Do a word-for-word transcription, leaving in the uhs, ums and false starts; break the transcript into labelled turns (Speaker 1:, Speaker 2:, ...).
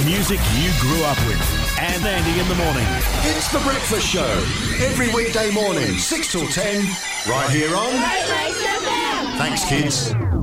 Speaker 1: music you grew up with. And Andy in the morning.
Speaker 2: It's The Breakfast Show. Every weekday morning, six till ten, right here on...
Speaker 3: Great Lakes F M.
Speaker 2: Thanks, kids.